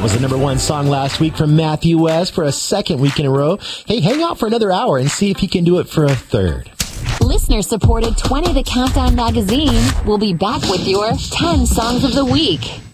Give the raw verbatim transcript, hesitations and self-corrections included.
was the number one song last week from Matthew West for a second week in a row. Hey, hang out for another hour and see if he can do it for a third. Listener-supported twenty The Countdown magazine will be back with your ten Songs of the Week.